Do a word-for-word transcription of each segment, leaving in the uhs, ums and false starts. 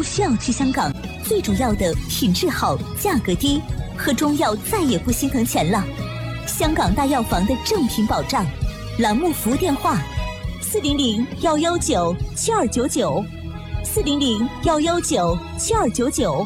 不需要去香港，最主要的品质好，价格低，喝中药再也不心疼钱了。香港大药房的正品保障。栏目服务电话：四零零幺幺九七二九九，四零零幺幺九七二九九。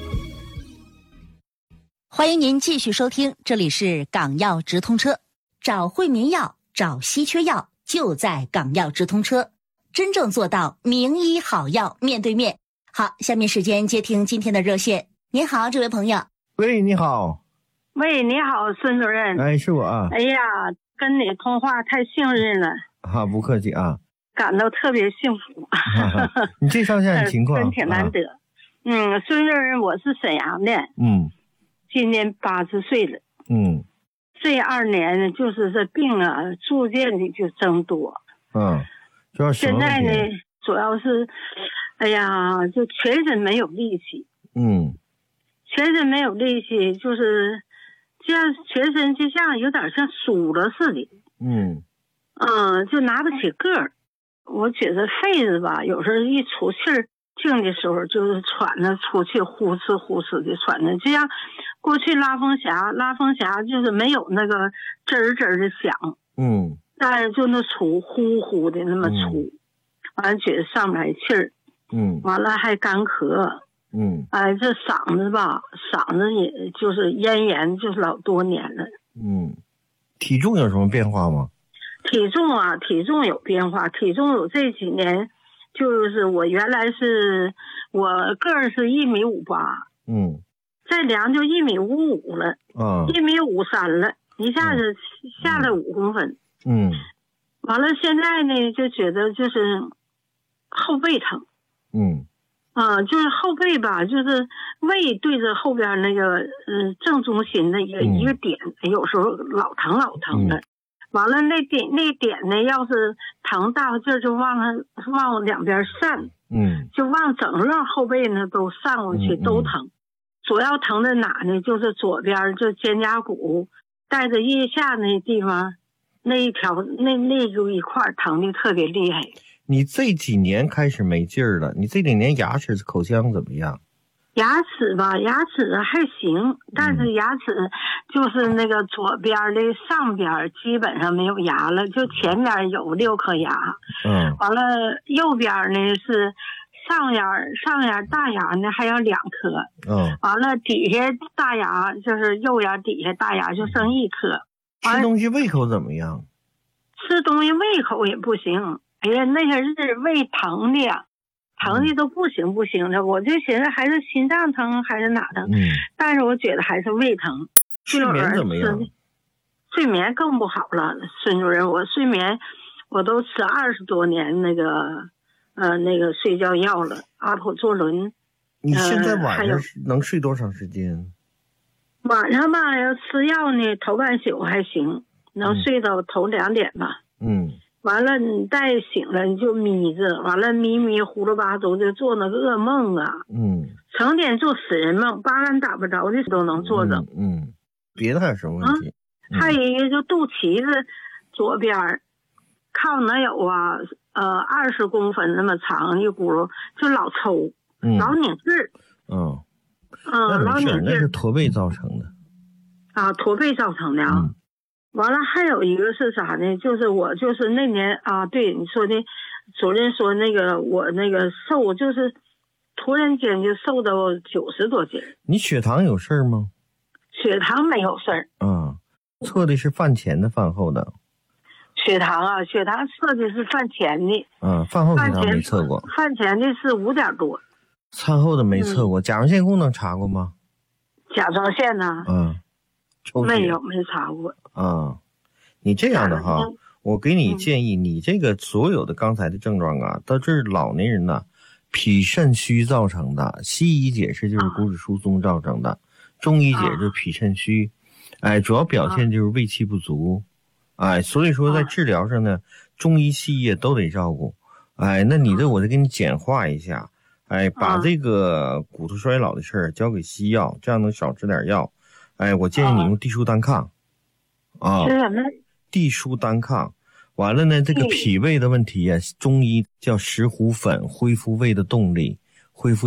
欢迎您继续收听，这里是港药直通车，找惠民药，找稀缺药，就在港药直通车，真正做到名医好药面对面。好，下面时间接听今天的热线。您好，这位朋友。 喂，你好。 喂，你好，孙主任。 哎，是我啊。 哎呀，跟你通话太幸运了。 啊，不客气啊。 感到特别幸福。 你介绍一下你情况。 真挺难得。啊、嗯，孙主任，我是沈阳的。 嗯。 今年八十岁了。 嗯。 这二年呢，就是这病啊，逐渐的就增多。 嗯。主要现在呢，主要是，哎呀，就全身没有力气。 嗯。 全身没有力气，就是这样，全身就像有点像酥了似的。 嗯。 嗯，就拿不起个儿。我觉得肺子吧，有时候一出气儿静的时候，就是喘着出气，呼哧呼哧的喘着，就像过去拉风匣，拉风匣就是没有那个吱儿吱儿的响。 嗯。 但是就那出呼呼的那么出，完了觉得上不来气儿。 嗯。 完了还干咳。 嗯。 哎，这嗓子吧，嗓子也就是咽炎，就是老多年了。 嗯。体重有什么变化吗？ 体重啊，体重有变化。体重有这几年，就是我原来是我个儿是一米五八， 嗯， 再量就一米五五了， 啊， 一米五三了，一下子下了五公分。 嗯。 完了，现在呢就觉得就是后背疼。 嗯。 啊，就是后背吧，就是胃对着后边那个嗯正中心的一个、嗯、一个点，有时候老疼老疼的。嗯、完了那点那点呢，要是疼大劲儿就往它往两边散， 嗯， 就往整个后背呢都散过去，嗯、都疼。主要疼在哪呢？就是左边就肩胛骨带着腋下那地方那一条那那就一块疼的特别厉害。 你这几年开始没劲儿了，你这几年牙齿口腔怎么样？ 牙齿吧，牙齿还行，但是牙齿就是那个左边的上边基本上没有牙了，就前边有六颗牙。 嗯。 完了，右边呢是上牙，上牙大牙呢还有两颗。 嗯。 完了，底下大牙就是右牙底下大牙就剩一颗。 吃东西胃口怎么样？ 吃东西胃口也不行。哎呀，那些日胃疼的呀，疼的都不行不行的，我就寻思还是心脏疼还是哪疼， 嗯， 但是我觉得还是胃疼。 睡眠怎么样？ 睡眠更不好了，孙主任，我睡眠我都吃二十多年那个呃那个睡觉药了，阿普唑仑。 你现在晚上能睡多长时间？ 呃、晚上吧，要吃药呢，头半宿还行，能睡到头两点吧。 嗯。 完了，你再醒了你就眯着，完了迷迷糊噜巴走就做那个噩梦啊， 嗯， 成天做死人梦，八竿打不着的都能做着。 嗯，嗯，别的还有什么问题？ 嗯、还有一个就肚脐子左边，靠能有啊呃二十公分那么长一轱辘，就老抽， 嗯、 老拧劲儿。 嗯， 嗯，老拧劲儿。 那是驼背造成的。 啊，驼背造成的啊。嗯，完了，还有一个是啥呢？就是我就是那年啊，对你说的，主任说那个我那个瘦，就是突然间就瘦到九十多斤。 你血糖有事儿吗？ 血糖没有事儿。 嗯，测的是饭前的饭后的。 血糖啊，血糖测的是饭前的。 嗯，饭后血糖没测过。 饭前的是五点多。 餐后的没测过。嗯、甲状腺功能查过吗？ 甲状腺呢？ 嗯。 没有，没查过啊。你这样的哈，我给你建议，你这个所有的刚才的症状啊，都是老年人呢脾肾虚造成的。西医解释就是骨质疏松造成的，啊、中医解释就是脾肾虚，哎，主要表现就是胃气不足，哎，所以说在治疗上呢，中医西医都得照顾，哎，那你这我再给你简化一下，哎，把这个骨头衰老的事儿交给西药，这样能少吃点药。哎，我建议你用地舒单抗，啊， 吃什么？ 地舒单抗。完了呢，这个脾胃的问题啊，中医叫石斛粉，恢复胃的动力，恢复。